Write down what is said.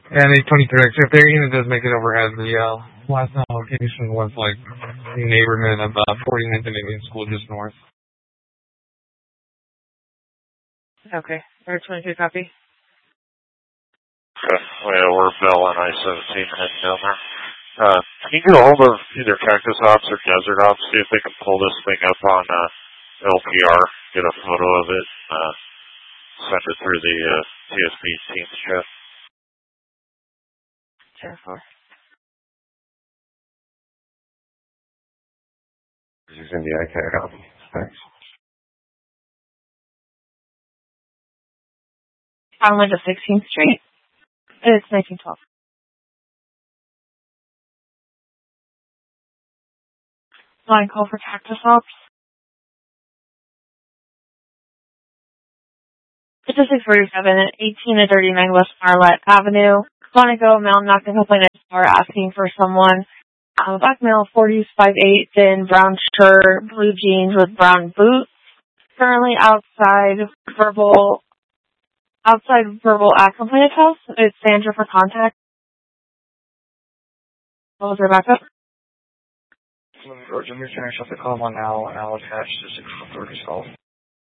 And 823X, if their unit does make it overhead, the last known location was like the neighborhood of 49th and Indian School just north. Okay. Air 22 copy. Okay. Yeah, we're Bell and I-17 heading down there. Can you get a hold of either Cactus Ops or Desert Ops, see if they can pull this thing up on LPR, get a photo of it, send it through the TSP Teams chat? Sure. Using the IK copy. Thanks. On like the 16th Street. It's 1912. Line call for Cactus Ops. It's a 647 at 18 to 39 West Marlette Avenue. Quantico, male, not going to complain are asking for someone. Black male, 40s, 5'8", thin, brown shirt, blue jeans with brown boots. Currently outside verbal at complainant house. It's Sandra for contact. What was your backup? Roger, I'm going to finish up the call on now, and I'll attach the 6 authorities call.